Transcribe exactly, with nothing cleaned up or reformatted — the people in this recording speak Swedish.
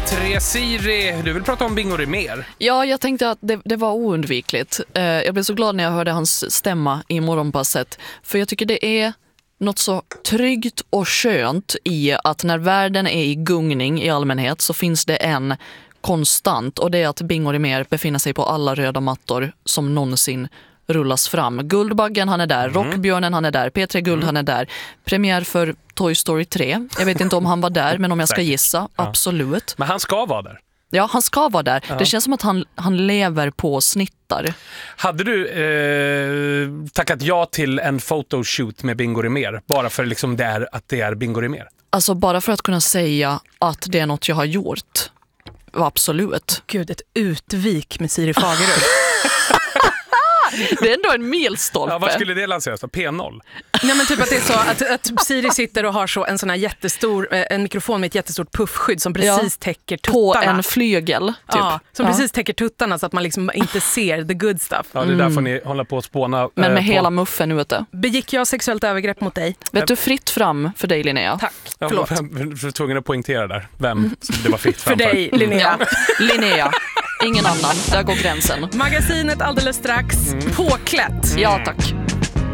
tre. Siri, du vill prata om Bingo Rimér? Ja, jag tänkte att det, det var oundvikligt. Eh, jag blev så glad när jag hörde hans stämma i morgonpasset. För jag tycker det är något så tryggt och skönt i att när världen är i gungning i allmänhet så finns det en konstant. Och det är att Bingo Rimér befinner sig på alla röda mattor som någonsin rullas fram. Guldbaggen, han är där. Mm. Rockbjörnen, han är där. P tre Guld, mm. han är där. Premiär för Toy Story tre. Jag vet inte om han var där, men om jag ska gissa, ja. Absolut. Men han ska vara där. Ja, han ska vara där. Ja. Det känns som att han, han lever på snittar. Hade du eh, tackat ja till en photoshoot med Bingo Rimér bara för liksom det är, att det är Bingo Rimér? Alltså bara för att kunna säga att det är något jag har gjort. Absolut. Gud, ett utvik med Siri Fagerud. Det är ändå en milstolpe. Ja, vad skulle det lanseras då? P noll? Nej, men typ att det är så att, att Siri sitter och har så en sån här jättestor en mikrofon med ett jättestort puffskydd som precis ja, täcker tuttarna. På en flygel typ. Ja, som ja. precis täcker tuttarna så att man liksom inte ser the good stuff. Ja, det är därför ni håller på att spåna. Men med eh, hela på... muffen ute. Begick jag sexuellt övergrepp mot dig? Vet du, fritt fram för dig, Linnea. Tack, ja, förlåt. Jag var tvungen att poängtera där. Vem det var fritt fram för dig, Linnea. Ja. Linnea. Ingen annan. Där går gränsen. Magasinet alldeles strax. Mm. Påklätt. Ja, tack.